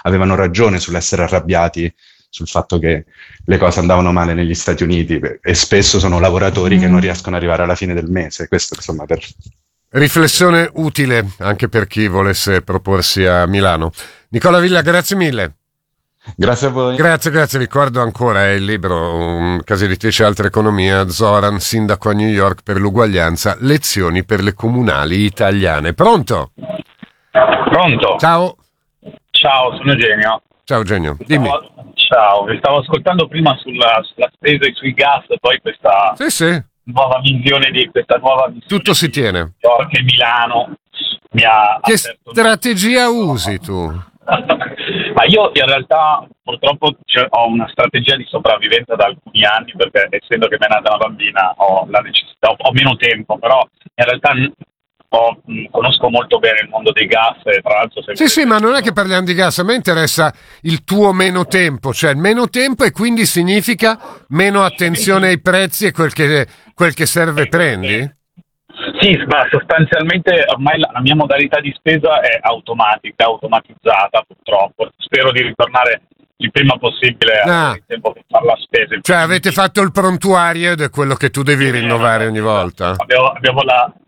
avevano ragione sull'essere arrabbiati sul fatto che le cose andavano male negli Stati Uniti e spesso sono lavoratori che non riescono ad arrivare alla fine del mese. Questo, insomma, per... Riflessione utile anche per chi volesse proporsi a Milano. Nicola Villa, grazie mille. Grazie a voi. Grazie. Ricordo ancora il libro, casa editrice Altra Economia, Zoran, sindaco a New York per l'uguaglianza, lezioni per le comunali italiane. Pronto? Pronto. Ciao, Sono Eugenio. Ciao Eugenio, dimmi. Ciao, vi stavo ascoltando prima sulla spesa e sui gas, poi questa nuova visione tutto si tiene. New York e Milano mi ha Che strategia usi tu? Ma io in realtà purtroppo ho una strategia di sopravvivenza da alcuni anni, perché essendo che mi è nata una bambina ho la necessità, ho meno tempo, però in realtà conosco molto bene il mondo dei gas e tra l'altro sì, ma non è che parliamo di gas, a me interessa il tuo meno tempo, cioè il meno tempo e quindi significa meno attenzione ai prezzi e quel che serve prendi? Sì, ma sostanzialmente ormai la mia modalità di spesa è automatizzata purtroppo. Spero di ritornare il prima possibile al tempo per fare la spesa. Cioè avete fatto il prontuario ed è quello che tu devi rinnovare ogni volta? Abbiamo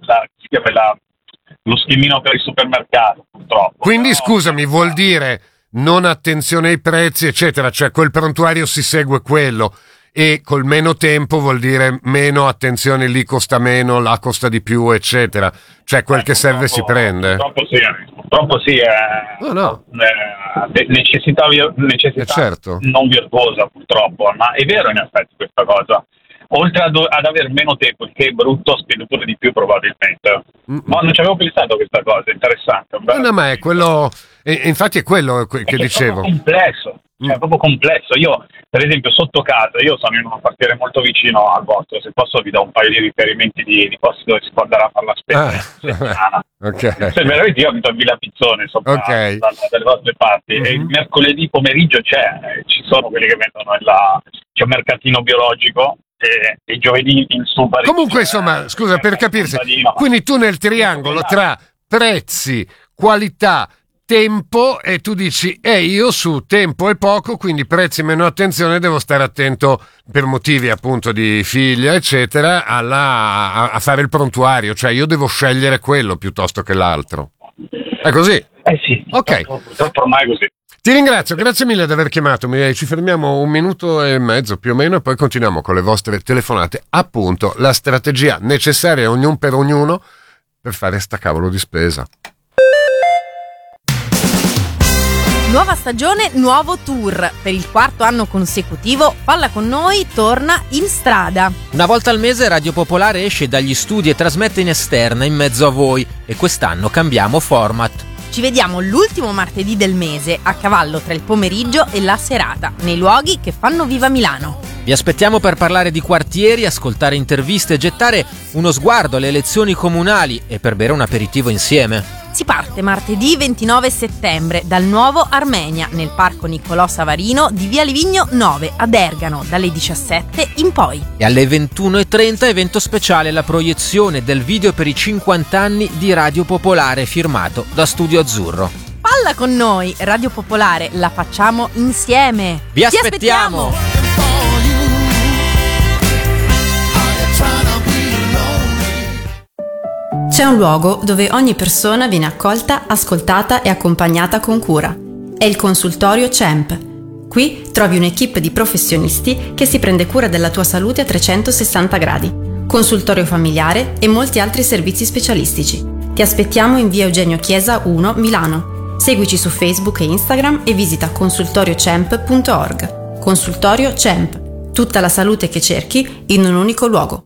lo schemino per il supermercato, purtroppo. Quindi scusami, vuol dire non attenzione ai prezzi, eccetera, cioè quel prontuario si segue quello. E col meno tempo vuol dire meno attenzione, lì costa meno, là costa di più, eccetera. Cioè quel che serve si prende. Purtroppo sì, necessità certo. Non virtuosa purtroppo, ma è vero in effetti questa cosa. Oltre ad avere meno tempo, il che è brutto, spendo pure di più probabilmente. Ma non ci avevo pensato a questa cosa, interessante. No, ma è quello, e infatti è quello che dicevo. È proprio complesso. Io, per esempio, sotto casa, io sono in un quartiere molto vicino al vostro, se posso vi do un paio di riferimenti di posti dove si può andare a fare la spesa. Ok. Se veramente io abito a Villa Pizzone, insomma, dalle vostre parti, e il mercoledì pomeriggio ci sono quelli che vendono c'è un mercatino biologico, e il giovedì in Subari. Comunque, insomma, scusa, per capirsi, quindi tu nel triangolo tra prezzi, qualità, tempo, e tu dici io su tempo e poco, quindi prezzi meno attenzione, devo stare attento per motivi appunto di figlia eccetera a fare il prontuario, cioè io devo scegliere quello piuttosto che l'altro. È così? Sì, ok, purtroppo ormai è così. Ti ringrazio, grazie mille di aver chiamato. Ci fermiamo 1 minuto e mezzo più o meno e poi continuiamo con le vostre telefonate, appunto la strategia necessaria ognuno per ognuno per fare sta cavolo di spesa. Nuova stagione, nuovo tour. Per il 4º anno consecutivo, Falla con noi torna in strada. Una volta al mese Radio Popolare esce dagli studi e trasmette in esterna in mezzo a voi, e quest'anno cambiamo format. Ci vediamo l'ultimo martedì del mese, a cavallo tra il pomeriggio e la serata, nei luoghi che fanno viva Milano. Vi aspettiamo per parlare di quartieri, ascoltare interviste, gettare uno sguardo alle elezioni comunali e per bere un aperitivo insieme. Si parte martedì 29 settembre dal Nuovo Armenia, nel Parco Niccolò Savarino di Via Livigno 9 a Bergamo, dalle 17 in poi. E alle 21:30 evento speciale, la proiezione del video per i 50 anni di Radio Popolare firmato da Studio Azzurro. Falla con noi, Radio Popolare, la facciamo insieme. Vi aspettiamo! C'è un luogo dove ogni persona viene accolta, ascoltata e accompagnata con cura. È il consultorio CEMP. Qui trovi un'equipe di professionisti che si prende cura della tua salute a 360 gradi. Consultorio familiare e molti altri servizi specialistici. Ti aspettiamo in via Eugenio Chiesa 1, Milano. Seguici su Facebook e Instagram e visita consultoriocemp.org. Consultorio CEMP. Tutta la salute che cerchi in un unico luogo.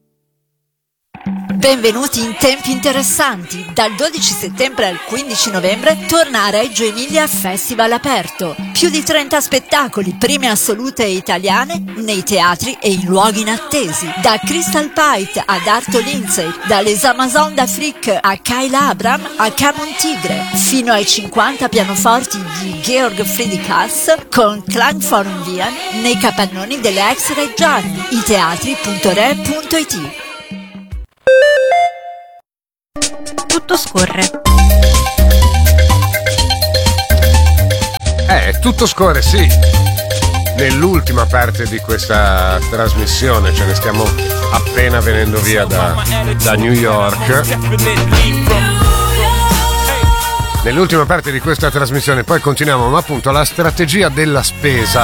Benvenuti in tempi interessanti. Dal 12 settembre al 15 novembre torna a Reggio Emilia Festival aperto. Più di 30 spettacoli, prime assolute e italiane, nei teatri e in luoghi inattesi. Da Crystal Pite ad Arto Lindsay, da Les Amazons d'Afrique a Kyle Abram a Camon Tigre, fino ai 50 pianoforti di Georg Friedrich Haas con Klangforum Wien nei capannoni delle ex Reggiani. iteatri.re.it. Tutto scorre. Tutto scorre, sì. Nell'ultima parte di questa trasmissione, ce ne stiamo appena venendo via da New York. Nell'ultima parte di questa trasmissione poi continuiamo, ma appunto la strategia della spesa.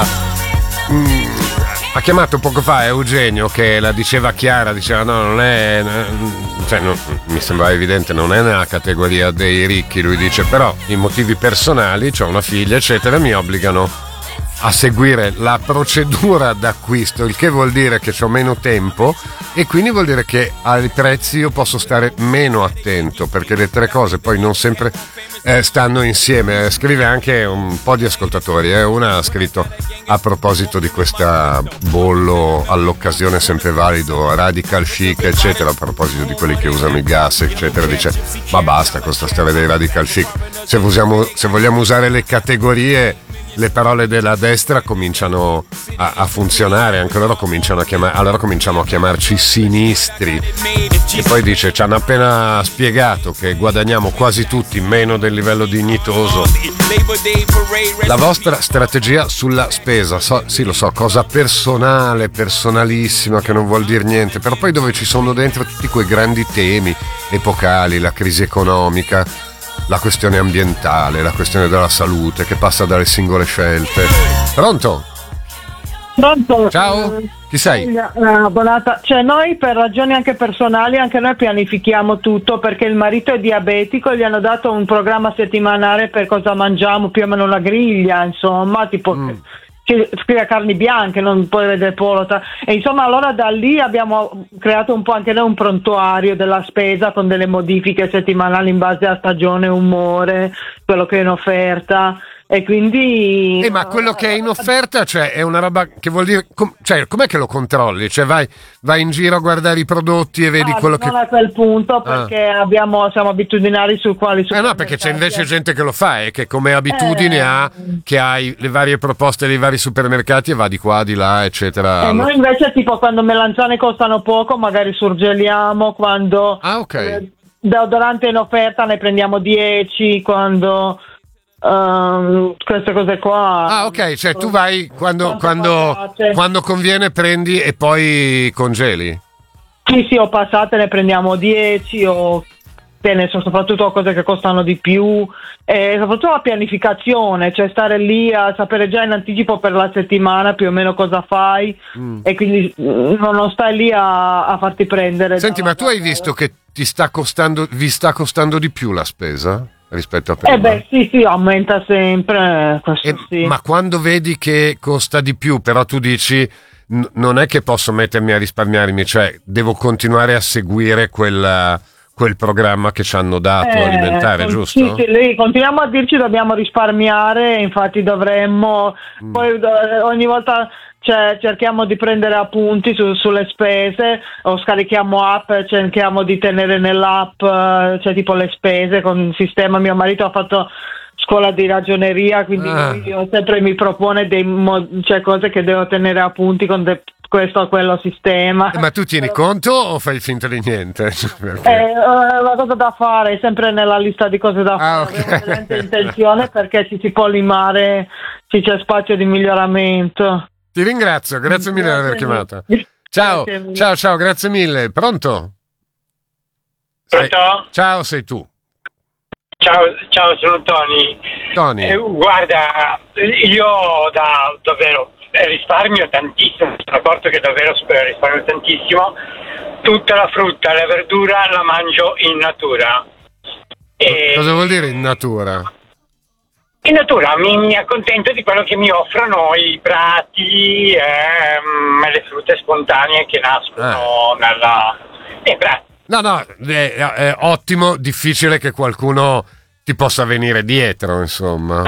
Ha chiamato poco fa Eugenio che la diceva chiara, diceva no, non è, cioè mi sembrava evidente, non è nella categoria dei ricchi, lui dice, però i motivi personali, c'ho una figlia eccetera, mi obbligano a seguire la procedura d'acquisto, il che vuol dire che ho meno tempo e quindi vuol dire che ai prezzi io posso stare meno attento, perché le tre cose poi non sempre stanno insieme. Scrive anche un po' di ascoltatori, una ha scritto a proposito di questa bollo all'occasione sempre valido, radical chic eccetera, a proposito di quelli che usano i gas eccetera, dice ma basta con sta storia dei radical chic, se vogliamo usare le categorie, le parole della destra cominciano a funzionare, anche loro cominciano a chiamarci sinistri. E poi dice ci hanno appena spiegato che guadagniamo quasi tutti meno del livello dignitoso. La vostra strategia sulla spesa, sì lo so, cosa personale, personalissima, che non vuol dire niente, però poi dove ci sono dentro tutti quei grandi temi epocali, la crisi economica, la questione ambientale, la questione della salute, che passa dalle singole scelte. Pronto? Pronto? Ciao, chi sei? Buonata. Cioè noi per ragioni anche personali, anche noi pianifichiamo tutto, perché il marito è diabetico e gli hanno dato un programma settimanale per cosa mangiamo, più o meno una griglia, insomma, tipo scrive carni bianche, non puoi vedere pollo, e insomma allora da lì abbiamo creato un po' anche noi un prontuario della spesa con delle modifiche settimanali in base a stagione, umore, quello che è in offerta. E quindi ma quello che è in offerta, cioè è una roba che vuol dire cioè com'è che lo controlli? Cioè vai in giro a guardare i prodotti e vedi quello che... Non a quel punto, perché siamo abitudinari su quali no, perché c'è invece gente che lo fa e che come abitudine che hai le varie proposte dei vari supermercati e va di qua, di là, eccetera. Noi invece tipo quando melanzane costano poco magari surgeliamo, quando deodorante in offerta ne prendiamo 10, quando queste cose qua. Ok, cioè tu vai quando conviene, prendi e poi congeli. Sì, o passate ne prendiamo 10 o soprattutto cose che costano di più, e soprattutto la pianificazione, cioè stare lì a sapere già in anticipo per la settimana più o meno cosa fai, e quindi non stai lì a farti prendere. Senti, ma tu hai visto che vi sta costando di più la spesa rispetto a prima? Sì, aumenta sempre, sì. Ma quando vedi che costa di più, però tu dici non è che posso mettermi a risparmiarmi, cioè devo continuare a seguire quel programma che ci hanno dato alimentare, giusto? Sì, continuiamo a dirci dobbiamo risparmiare, infatti dovremmo, poi ogni volta cerchiamo di prendere appunti sulle spese, o scarichiamo app, cerchiamo di tenere nell'app, tipo le spese con il sistema. Mio marito ha fatto scuola di ragioneria, quindi lui sempre mi propone cose che devo tenere appunti con questo o quello sistema. Ma tu tieni conto o fai finta di niente? È una cosa da fare, è sempre nella lista di cose da fare, okay. Intenzione, perché ci si può limare, ci c'è spazio di miglioramento. Ti ringrazio, grazie mille per aver chiamato. Ciao, grazie mille. Pronto? Pronto? Ciao, sei tu. Ciao, sono Tony. Guarda, io davvero risparmio tantissimo, mi sono accorto che davvero risparmio tantissimo. Tutta la frutta e la verdura la mangio in natura. Cosa vuol dire in natura? In natura mi accontento di quello che mi offrono i prati e le frutte spontanee che nascono prati. No, è ottimo, difficile che qualcuno ti possa venire dietro, insomma.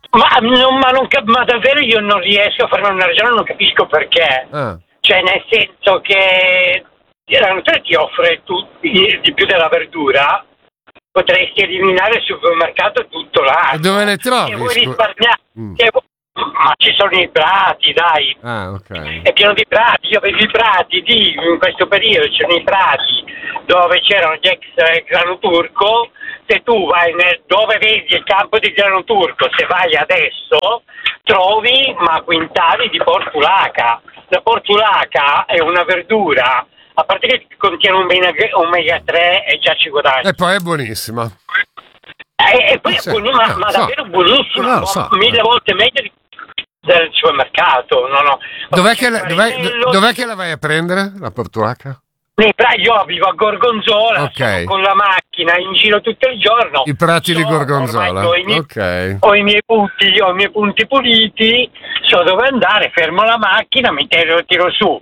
Ma davvero io non riesco a farmi una ragione, non capisco perché. Cioè, nel senso che la natura ti offre di più della verdura, potresti eliminare il supermercato tutto l'anno. E dove le trovi? Se vuoi risparmiare, Ma ci sono i prati, dai. Ah, ok. È pieno di prati. Io vedo i prati in questo periodo c'erano i prati dove c'erano gli ex grano turco. Se tu vai dove vedi il campo di grano turco, se vai adesso trovi quintali di portulaca. La portulaca è una verdura, a parte che contiene omega 3 e già ci guadagna. E poi è buonissima. E poi è buonissima, ma davvero buonissima, 1000 volte meglio del supermercato. Dov'è che la vai a prendere, la portulaca? Io vivo a Gorgonzola, okay. Con la macchina in giro tutto il giorno. I prati di Gorgonzola. Ho i miei punti puliti, so dove andare, fermo la macchina, mi tiro su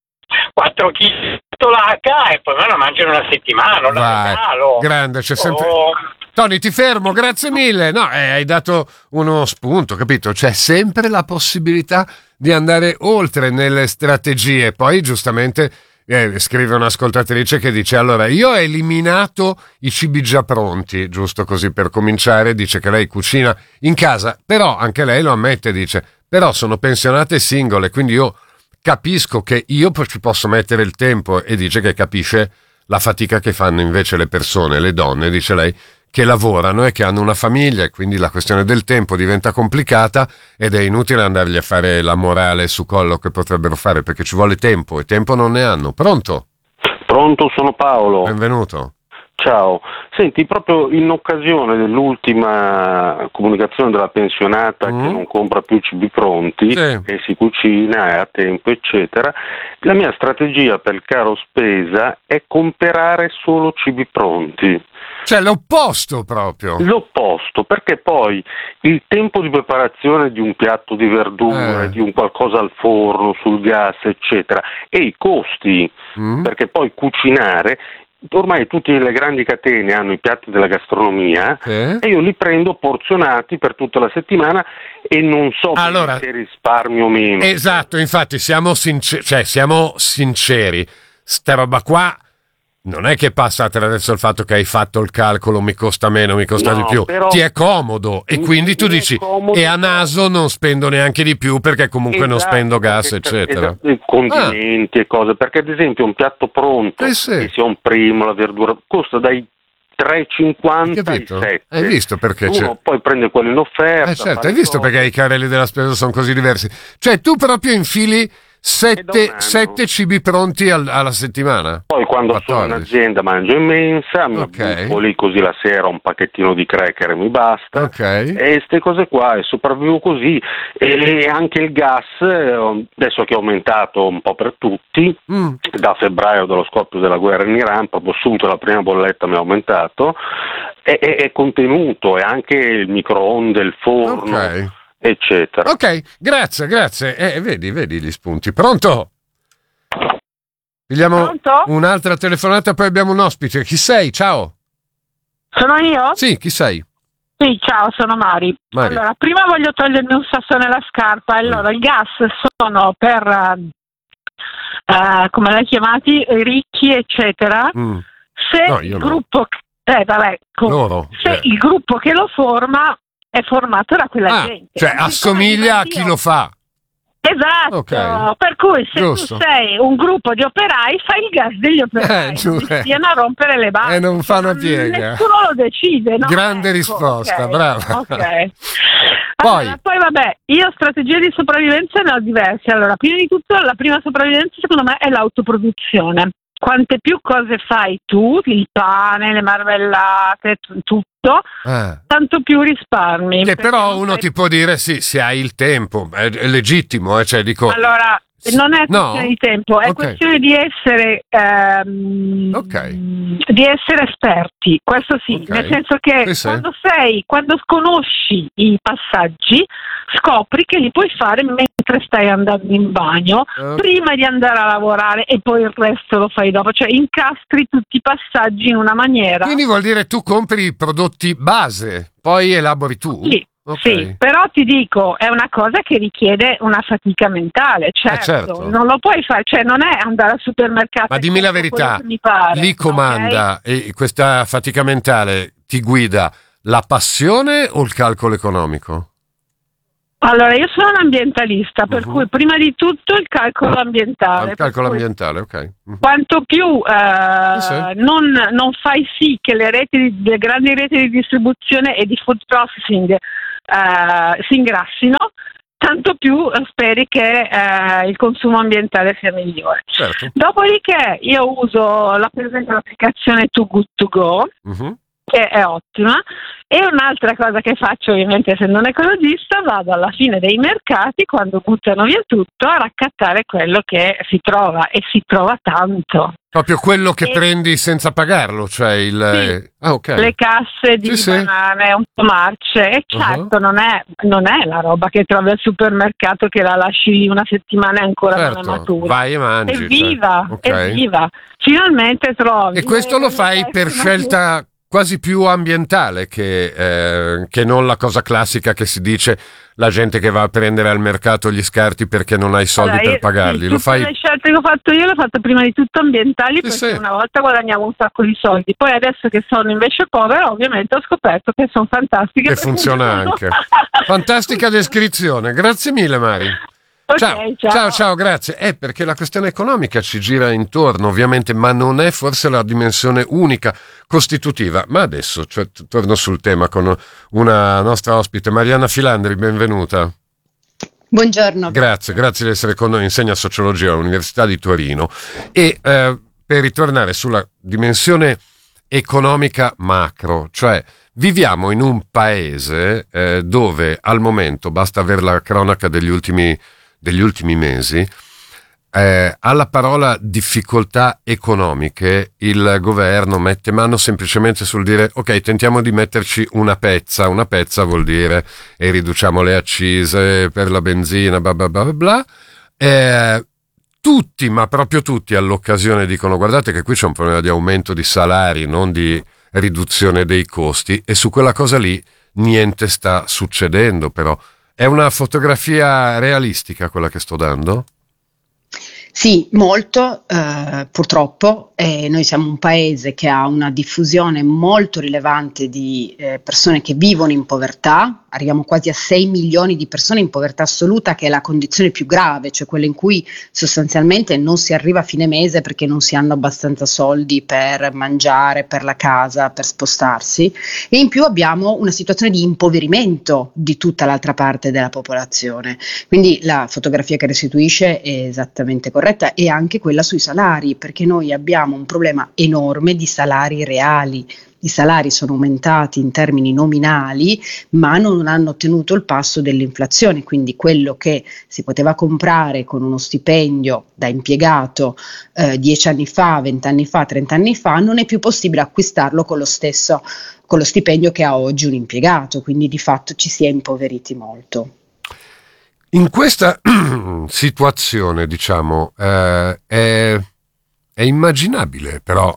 4 kg di portulaca e poi me la mangio in una settimana. Vai, grande, c'è sempre... Tony, ti fermo, grazie mille. No, hai dato uno spunto, capito? C'è sempre la possibilità di andare oltre nelle strategie. Poi, giustamente, scrive un'ascoltatrice che dice: allora, io ho eliminato i cibi già pronti, giusto così per cominciare. Dice che lei cucina in casa, però anche lei lo ammette, dice, però sono pensionate singole, quindi io capisco che io ci posso mettere il tempo, e dice che capisce la fatica che fanno invece le persone, le donne, dice lei, che lavorano e che hanno una famiglia, e quindi la questione del tempo diventa complicata ed è inutile andargli a fare la morale su quello che potrebbero fare, perché ci vuole tempo e tempo non ne hanno. Pronto? Pronto, sono Paolo. Benvenuto. Ciao, senti, proprio in occasione dell'ultima comunicazione della pensionata che non compra più cibi pronti, e si cucina, è a tempo, eccetera, la mia strategia per il caro spesa è comprare solo cibi pronti. Cioè l'opposto proprio. L'opposto, perché poi il tempo di preparazione di un piatto di verdure, di un qualcosa al forno, sul gas, eccetera, e i costi, perché poi cucinare... Ormai tutte le grandi catene hanno i piatti della gastronomia e io li prendo porzionati per tutta la settimana e non so se risparmio o meno. Esatto, infatti siamo sinceri, sta roba qua non è che passa attraverso il fatto che hai fatto il calcolo, mi costa meno, mi costa di più, ti è comodo e quindi tu dici e a naso non spendo neanche di più perché comunque non spendo gas, eccetera. Condimenti e cose, perché ad esempio un piatto pronto, che sia un primo, la verdura, costa dai 3,50 ai 7. Hai visto perché uno poi prende quello in offerta. Certo, hai visto perché i carrelli della spesa sono così diversi. Cioè tu proprio infili 7 cibi pronti alla settimana. Poi quando sono in azienda mangio in mensa, mi butto lì così la sera un pacchettino di cracker e mi basta. E queste cose qua, e sopravvivo così. E anche il gas, adesso che è aumentato un po' per tutti, da febbraio dello scoppio della guerra in Iran, proprio subito la prima bolletta mi ha aumentato, è contenuto, e anche il microonde, il forno. Eccetera. Ok, grazie. Vedi gli spunti. Pronto? Pigliamo un'altra telefonata, poi abbiamo un ospite. Chi sei? Ciao. Sono io? Sì, chi sei? Sì, ciao, sono Mari. Allora, prima voglio togliermi un sasso nella scarpa. Allora, il gas sono per come l'hai chiamati, ricchi, eccetera. Se il gruppo il gruppo che lo forma è formato da quella gente. Cioè assomiglia a chi lo fa. Esatto, per cui se tu sei un gruppo di operai, fai il gas degli operai, viene a rompere le balle. E non fa una piega. Nessuno lo decide, no? Grande risposta, brava. Poi vabbè, io strategie di sopravvivenza ne ho diverse. Allora, prima di tutto, la prima sopravvivenza secondo me è l'autoproduzione. Quante più cose fai tu, il pane, le marmellate, tutto, tanto più risparmi. Che però uno ti può dire sì, se hai il tempo, è legittimo, cioè dico... Allora, non è questione di tempo, è questione di essere esperti, questo sì, nel senso che quando conosci i passaggi, scopri che li puoi fare mentre stai andando in bagno, prima di andare a lavorare, e poi il resto lo fai dopo, cioè incastri tutti i passaggi in una maniera. Quindi vuol dire tu compri i prodotti base, poi elabori tu? Sì. Sì, però ti dico, è una cosa che richiede una fatica mentale, certo. Non lo puoi fare, cioè non è andare al supermercato. Ma dimmi la verità, lì comanda, e questa fatica mentale ti guida la passione o il calcolo economico? Allora, io sono un ambientalista, per cui prima di tutto il calcolo ambientale. Il calcolo ambientale, ok. Quanto più non fai sì che le grandi reti di distribuzione e di food processing si ingrassino, tanto più speri che il consumo ambientale sia migliore. Certo. Dopodiché io uso per esempio l'applicazione Too Good To Go, che è ottima, e un'altra cosa che faccio, ovviamente essendo un ecologista, vado alla fine dei mercati, quando buttano via tutto, a raccattare quello che si trova, e si trova tanto. Proprio quello che prendi senza pagarlo, cioè le casse di banane, un po' marce, e certo non è la roba che trovi al supermercato che la lasci una settimana e ancora non è matura. Vai e mangi. È viva. Finalmente trovi. E questo lo fai per scelta quasi più ambientale che non la cosa classica che si dice, la gente che va a prendere al mercato gli scarti perché non ha i soldi per pagarli. Lo fai... Le scelte che ho fatto io le ho fatte prima di tutto ambientali, perché una volta guadagnavo un sacco di soldi, poi adesso che sono invece povera ovviamente ho scoperto che sono fantastiche. E funziona anche. Fantastica descrizione, grazie mille Mari. Okay, ciao, grazie. Perché la questione economica ci gira intorno, ovviamente, ma non è forse la dimensione unica costitutiva. Ma adesso torno sul tema con una nostra ospite, Marianna Filandri, benvenuta. Buongiorno. Grazie di essere con noi, insegna sociologia all'Università di Torino. E per ritornare sulla dimensione economica macro, cioè viviamo in un paese dove al momento, basta avere la cronaca degli ultimi mesi, alla parola difficoltà economiche il governo mette mano semplicemente sul dire ok, tentiamo di metterci una pezza vuol dire e riduciamo le accise per la benzina, bla bla bla bla. Tutti, ma proprio tutti all'occasione dicono guardate che qui c'è un problema di aumento di salari, non di riduzione dei costi, e su quella cosa lì niente sta succedendo. Però è una fotografia realistica quella che sto dando? Sì, molto, purtroppo. Noi siamo un paese che ha una diffusione molto rilevante di persone che vivono in povertà. Arriviamo quasi a 6 milioni di persone in povertà assoluta, che è la condizione più grave, cioè quella in cui sostanzialmente non si arriva a fine mese perché non si hanno abbastanza soldi per mangiare, per la casa, per spostarsi, e in più abbiamo una situazione di impoverimento di tutta l'altra parte della popolazione. Quindi la fotografia che restituisce è esattamente corretta, e anche quella sui salari, perché noi abbiamo un problema enorme di salari reali. I salari sono aumentati in termini nominali, ma non hanno tenuto il passo dell'inflazione, quindi quello che si poteva comprare con uno stipendio da impiegato 10 anni fa, 20 anni fa, 30 anni fa, non è più possibile acquistarlo con lo stipendio che ha oggi un impiegato, quindi di fatto ci si è impoveriti molto. In questa situazione, diciamo, è immaginabile però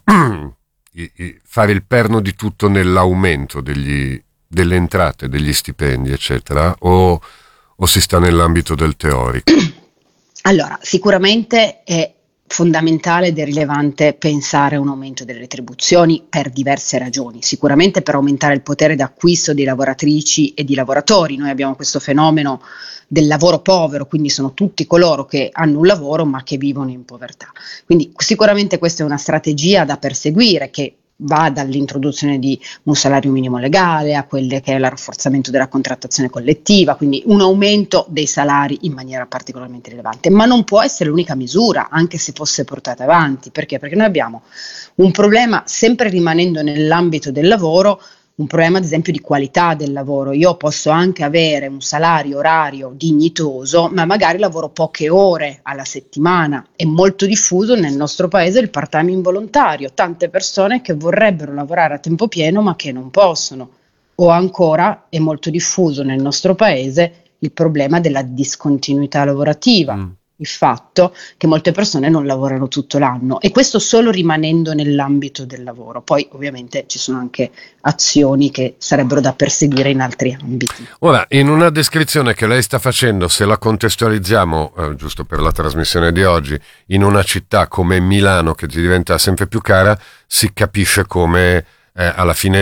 fare il perno di tutto nell'aumento delle entrate, degli stipendi, eccetera, o si sta nell'ambito del teorico? Allora, sicuramente è fondamentale ed è rilevante pensare a un aumento delle retribuzioni per diverse ragioni. Sicuramente per aumentare il potere d'acquisto di lavoratrici e di lavoratori. Noi abbiamo questo fenomeno del lavoro povero, quindi sono tutti coloro che hanno un lavoro ma che vivono in povertà. Quindi sicuramente questa è una strategia da perseguire, che va dall'introduzione di un salario minimo legale a quelle che è il rafforzamento della contrattazione collettiva, quindi un aumento dei salari in maniera particolarmente rilevante, ma non può essere l'unica misura, anche se fosse portata avanti. Perché? Perché noi abbiamo un problema, sempre rimanendo nell'ambito del lavoro, un problema ad esempio di qualità del lavoro. Io posso anche avere un salario orario dignitoso, ma magari lavoro poche ore alla settimana. È molto diffuso nel nostro paese il part-time involontario, tante persone che vorrebbero lavorare a tempo pieno ma che non possono. O ancora è molto diffuso nel nostro paese il problema della discontinuità lavorativa. Il fatto che molte persone non lavorano tutto l'anno, e questo solo rimanendo nell'ambito del lavoro. Poi ovviamente ci sono anche azioni che sarebbero da perseguire in altri ambiti. Ora, in una descrizione che lei sta facendo, se la contestualizziamo, giusto per la trasmissione di oggi, in una città come Milano che ti diventa sempre più cara, si capisce come alla fine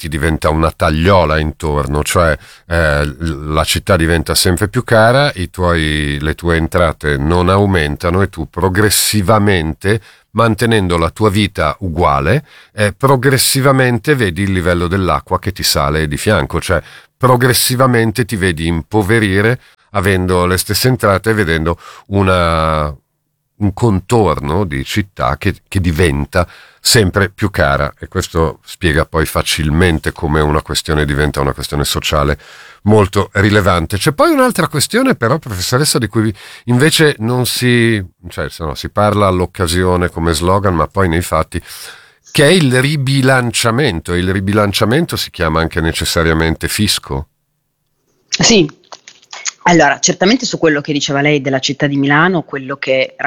ti diventa una tagliola intorno, cioè la città diventa sempre più cara, le tue entrate non aumentano e tu progressivamente, mantenendo la tua vita uguale, progressivamente vedi il livello dell'acqua che ti sale di fianco, cioè progressivamente ti vedi impoverire avendo le stesse entrate e vedendo un contorno di città che diventa sempre più cara, e questo spiega poi facilmente come una questione diventa una questione sociale molto rilevante. C'è poi un'altra questione però, professoressa, di cui invece si parla all'occasione come slogan, ma poi nei fatti, che è il ribilanciamento. Il ribilanciamento si chiama anche necessariamente fisco? Sì, allora certamente su quello che diceva lei della città di Milano, quello che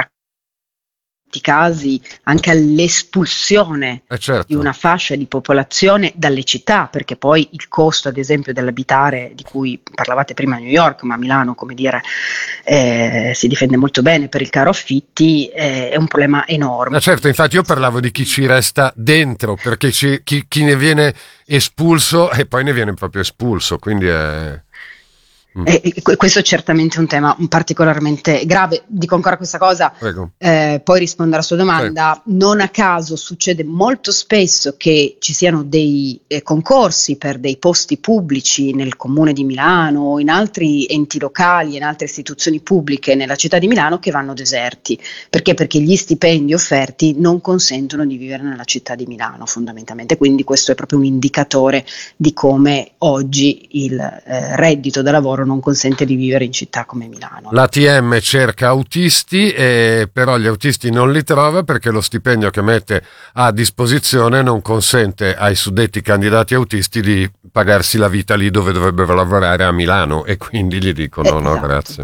casi anche all'espulsione di una fascia di popolazione dalle città, perché poi il costo ad esempio dell'abitare, di cui parlavate prima a New York, ma a Milano come dire si difende molto bene per il caro affitti, è un problema enorme. Ma certo, infatti io parlavo di chi ci resta dentro, perché chi ne viene espulso e poi ne viene proprio espulso, quindi è... questo è certamente un tema particolarmente grave. Dico ancora questa cosa, poi rispondo alla sua domanda. Non a caso succede molto spesso che ci siano dei concorsi per dei posti pubblici nel comune di Milano o in altri enti locali e in altre istituzioni pubbliche nella città di Milano che vanno deserti. Perché? Perché gli stipendi offerti non consentono di vivere nella città di Milano fondamentalmente, quindi questo è proprio un indicatore di come oggi il reddito da lavoro non consente di vivere in città come Milano. L'ATM cerca autisti, però gli autisti non li trova perché lo stipendio che mette a disposizione non consente ai suddetti candidati autisti di pagarsi la vita lì dove dovrebbero lavorare, a Milano, e quindi gli dicono no, grazie.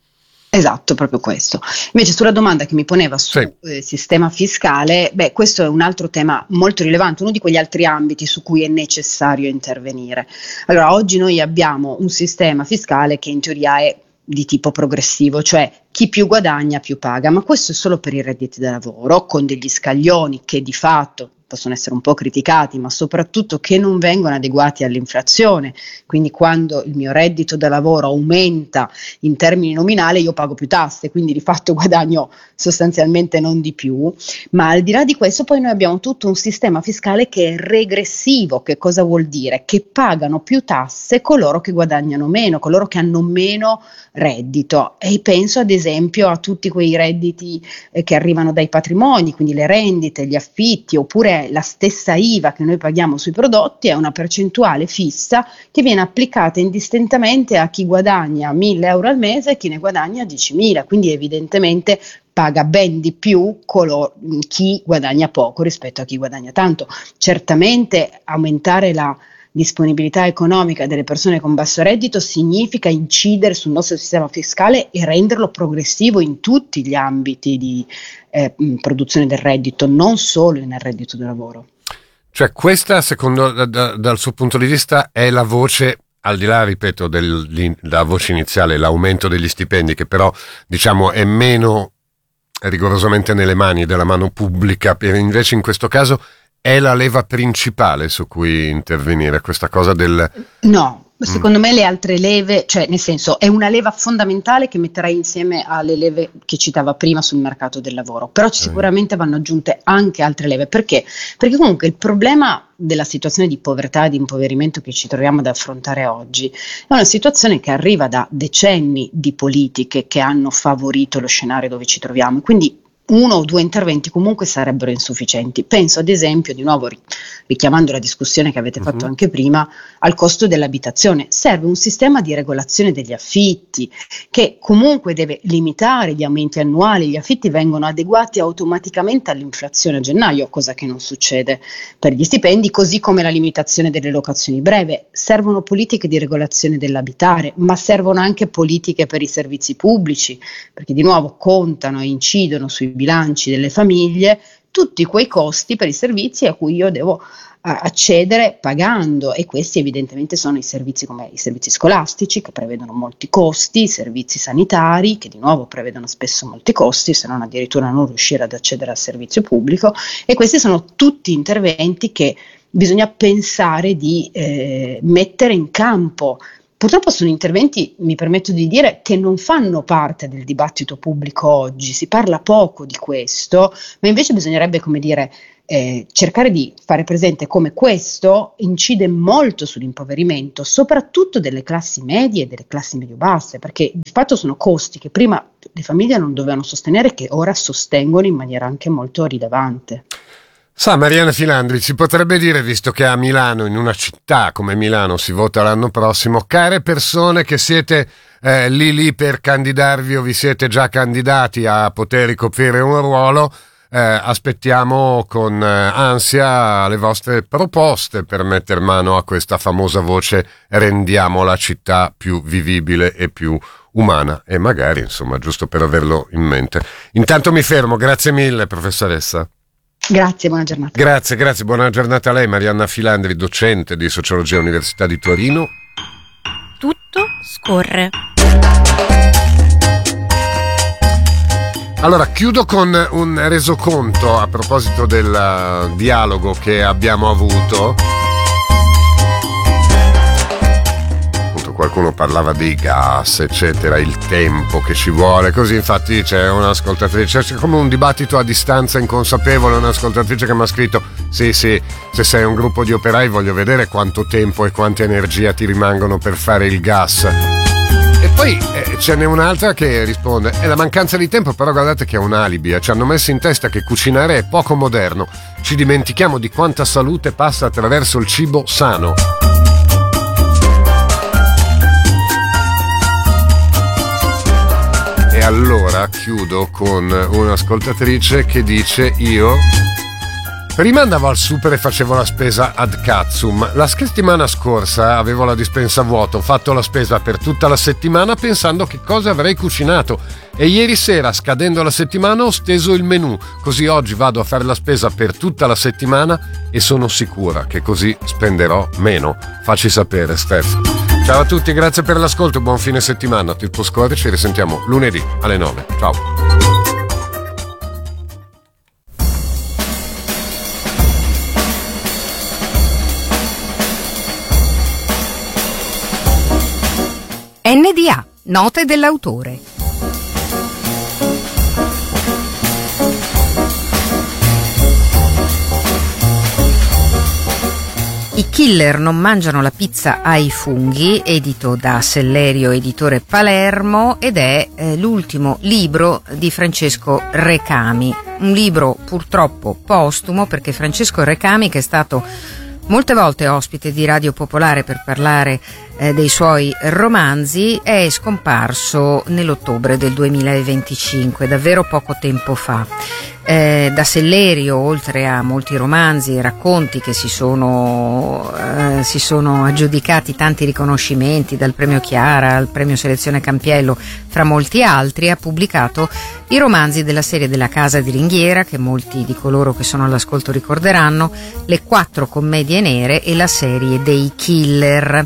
Esatto, proprio questo. Invece sulla domanda che mi poneva sul sistema fiscale, questo è un altro tema molto rilevante, uno di quegli altri ambiti su cui è necessario intervenire. Allora, oggi noi abbiamo un sistema fiscale che in teoria è di tipo progressivo, cioè chi più guadagna più paga, ma questo è solo per i redditi da lavoro, con degli scaglioni che di fatto possono essere un po' criticati, ma soprattutto che non vengono adeguati all'inflazione. Quindi quando il mio reddito da lavoro aumenta in termini nominali, io pago più tasse, quindi di fatto guadagno sostanzialmente non di più. Ma al di là di questo poi noi abbiamo tutto un sistema fiscale che è regressivo. Che cosa vuol dire? Che pagano più tasse coloro che guadagnano meno, coloro che hanno meno reddito. E penso ad esempio a tutti quei redditi che arrivano dai patrimoni, quindi le rendite, gli affitti, oppure la stessa IVA che noi paghiamo sui prodotti è una percentuale fissa che viene applicata indistintamente a chi guadagna 1.000 euro al mese e chi ne guadagna 10.000, quindi evidentemente paga ben di più chi guadagna poco rispetto a chi guadagna tanto. Certamente aumentare la disponibilità economica delle persone con basso reddito significa incidere sul nostro sistema fiscale e renderlo progressivo in tutti gli ambiti di produzione del reddito, non solo nel reddito del lavoro. Cioè questa, secondo dal suo punto di vista, è la voce, al di là, ripeto, della voce iniziale, l'aumento degli stipendi, che però diciamo è meno rigorosamente nelle mani della mano pubblica, invece in questo caso è la leva principale su cui intervenire, questa cosa del... No, secondo me le altre leve, cioè nel senso è una leva fondamentale che metterei insieme alle leve che citava prima sul mercato del lavoro, però sicuramente vanno aggiunte anche altre leve. Perché? Perché comunque il problema della situazione di povertà e di impoverimento che ci troviamo ad affrontare oggi è una situazione che arriva da decenni di politiche che hanno favorito lo scenario dove ci troviamo, quindi uno o due interventi comunque sarebbero insufficienti. Penso ad esempio, di nuovo richiamando la discussione che avete fatto anche prima, al costo dell'abitazione. Serve un sistema di regolazione degli affitti che comunque deve limitare gli aumenti annuali. Gli affitti vengono adeguati automaticamente all'inflazione a gennaio, cosa che non succede per gli stipendi, così come la limitazione delle locazioni breve. Servono politiche di regolazione dell'abitare, ma servono anche politiche per i servizi pubblici, perché di nuovo contano e incidono sui bilanci delle famiglie tutti quei costi per i servizi a cui io devo accedere pagando, e questi evidentemente sono i servizi come i servizi scolastici, che prevedono molti costi, i servizi sanitari che di nuovo prevedono spesso molti costi, se non addirittura non riuscire ad accedere al servizio pubblico, e questi sono tutti interventi che bisogna pensare di mettere in campo. Purtroppo sono interventi, mi permetto di dire, che non fanno parte del dibattito pubblico oggi, si parla poco di questo, ma invece bisognerebbe, come dire, cercare di fare presente come questo incide molto sull'impoverimento, soprattutto delle classi medie e delle classi medio-basse, perché di fatto sono costi che prima le famiglie non dovevano sostenere, che ora sostengono in maniera anche molto rilevante. Sa, Mariana Filandri, si potrebbe dire, visto che a Milano, in una città come Milano, si vota l'anno prossimo, care persone che siete lì per candidarvi o vi siete già candidati a poter ricoprire un ruolo, aspettiamo con ansia le vostre proposte per mettere mano a questa famosa voce rendiamo la città più vivibile e più umana, e magari, insomma, giusto per averlo in mente. Intanto mi fermo, grazie mille professoressa. Grazie, buona giornata. Grazie, buona giornata a lei, Mariana Filandri, docente di Sociologia Università di Torino. Tutto scorre. Allora, chiudo con un resoconto a proposito del dialogo che abbiamo avuto. Qualcuno parlava dei gas, eccetera, il tempo che ci vuole, così. Infatti c'è un'ascoltatrice, c'è come un dibattito a distanza inconsapevole, un'ascoltatrice che mi ha scritto sì, se sei un gruppo di operai voglio vedere quanto tempo e quanta energia ti rimangono per fare il gas. E poi ce n'è un'altra che risponde è la mancanza di tempo, però guardate che è un alibi, ci hanno messo in testa che cucinare è poco moderno, ci dimentichiamo di quanta salute passa attraverso il cibo sano. E allora chiudo con un'ascoltatrice che dice: io prima andavo al super e facevo la spesa ad cazzum. La settimana scorsa avevo la dispensa vuota, ho fatto la spesa per tutta la settimana pensando che cosa avrei cucinato, e ieri sera, scadendo la settimana, ho steso il menù, così oggi vado a fare la spesa per tutta la settimana e sono sicura che così spenderò meno. Facci sapere, Steph. Ciao a tutti, grazie per l'ascolto, buon fine settimana. Tutto scorre, ci risentiamo lunedì alle 9. Ciao. NDA, note dell'autore. I killer non mangiano la pizza ai funghi, edito da Sellerio, editore Palermo, ed è l'ultimo libro di Francesco Recami. Un libro purtroppo postumo, perché Francesco Recami, che è stato molte volte ospite di Radio Popolare per parlare dei suoi romanzi, è scomparso nell'ottobre del 2025, davvero poco tempo fa. Da Sellerio, oltre a molti romanzi e racconti che si sono aggiudicati tanti riconoscimenti, dal premio Chiara al premio Selezione Campiello, fra molti altri, ha pubblicato i romanzi della serie della Casa di Ringhiera, che molti di coloro che sono all'ascolto ricorderanno, le 4 commedie nere e la serie dei killer.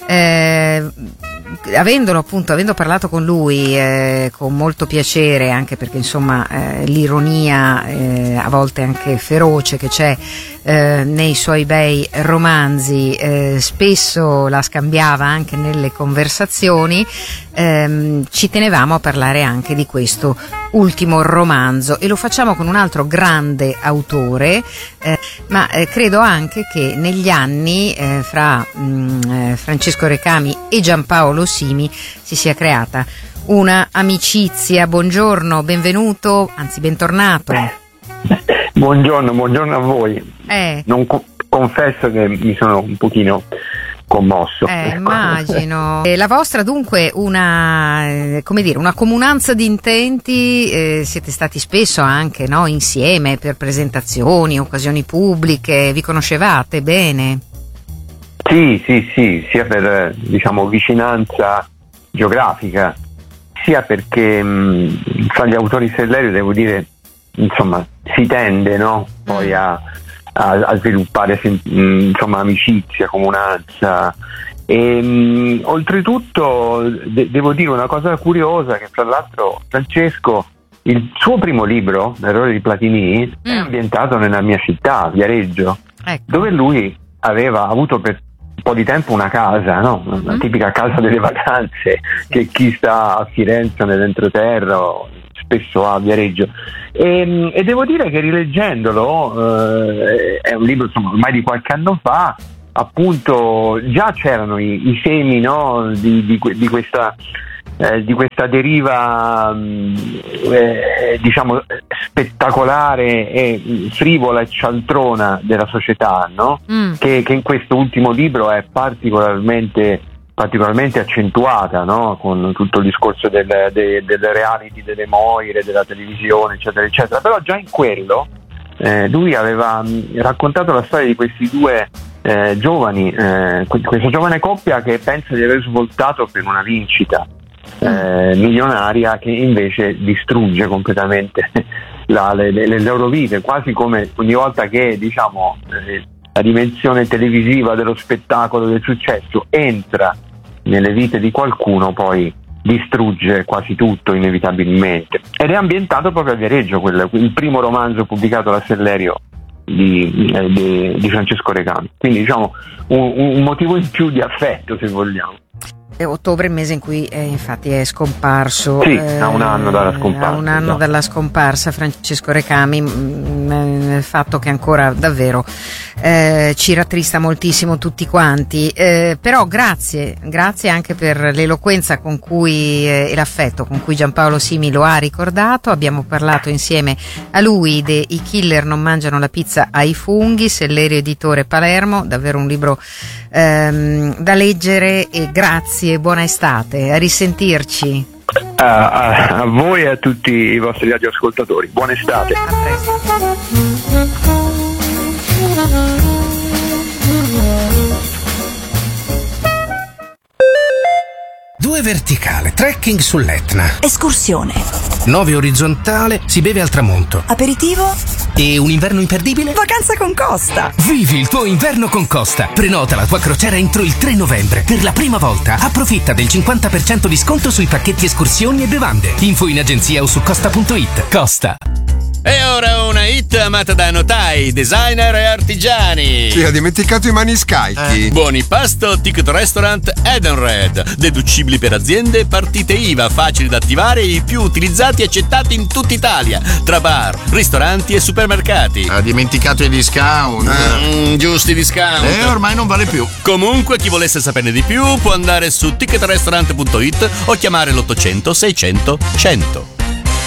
Avendo parlato con lui con molto piacere, anche perché insomma l'ironia a volte anche feroce che c'è nei suoi bei romanzi spesso la scambiava anche nelle conversazioni, ci tenevamo a parlare anche di questo ultimo romanzo, e lo facciamo con un altro grande autore, ma credo anche che negli anni fra Francesco Recami e Giampaolo Simi si sia creata una amicizia. Buongiorno, benvenuto, anzi bentornato. Buongiorno a voi. Confesso che mi sono un pochino commosso. Immagino. La vostra dunque una comunanza di intenti, siete stati spesso anche insieme per presentazioni, occasioni pubbliche, vi conoscevate bene? Sì, sia per vicinanza geografica, sia perché fra gli autori Sellerio, devo dire, insomma, si tende poi a sviluppare amicizia, comunanza, e oltretutto devo dire una cosa curiosa, che fra l'altro Francesco, il suo primo libro, L'errore di Platini, è ambientato nella mia città, Viareggio. dove lui aveva avuto per un po' di tempo una casa, no? Una tipica casa delle vacanze che chi sta a Firenze nell'entroterra spesso ha a Viareggio, e devo dire che rileggendolo, è un libro insomma ormai di qualche anno fa, appunto già c'erano i semi, no? di questa deriva diciamo spettacolare e frivola e cialtrona della società, no? Che in questo ultimo libro è particolarmente accentuata, no? Con tutto il discorso del reality, delle moire, della televisione, eccetera eccetera. Però già in quello lui aveva raccontato la storia di questi due giovani, questa giovane coppia che pensa di aver svoltato per una vincita milionaria, che invece distrugge completamente le loro vite, quasi come ogni volta che diciamo la dimensione televisiva dello spettacolo, del successo entra nelle vite di qualcuno, poi distrugge quasi tutto inevitabilmente. Ed è ambientato proprio a Viareggio, il primo romanzo pubblicato da Sellerio di Francesco Recami, quindi diciamo un motivo in più di affetto, se vogliamo. Ottobre, il mese in cui infatti è scomparso. Sì, a un anno dalla scomparsa. A un anno dalla scomparsa Francesco Recami, il fatto che ancora davvero ci rattrista moltissimo tutti quanti. Però grazie anche per l'eloquenza con cui e l'affetto con cui Giampaolo Simi lo ha ricordato. Abbiamo parlato insieme a lui de I killer non mangiano la pizza ai funghi, Sellerio editore Palermo, davvero un libro da leggere, e grazie. Buona estate, a risentirci. A voi e a tutti i vostri radioascoltatori, buona estate. A presto. Due verticale, trekking sull'Etna. Escursione. 9 orizzontale, si beve al tramonto. Aperitivo. E un inverno imperdibile? Vacanza con Costa. Vivi il tuo inverno con Costa. Prenota la tua crociera entro il 3 novembre. Per la prima volta approfitta del 50% di sconto sui pacchetti escursioni e bevande. Info in agenzia o su costa.it. Costa. E ora una hit amata da notai, designer e artigiani. Sì, ha dimenticato i maniscalchi. Buoni pasto, ticket restaurant Edenred. Deducibili per aziende, partite IVA, facili da attivare e i più utilizzati e accettati in tutta Italia. Tra bar, ristoranti e supermercati. Ha dimenticato i discount. Giusti discount. Ormai non vale più. Comunque, chi volesse saperne di più può andare su ticketrestaurant.it o chiamare l'800 600 100.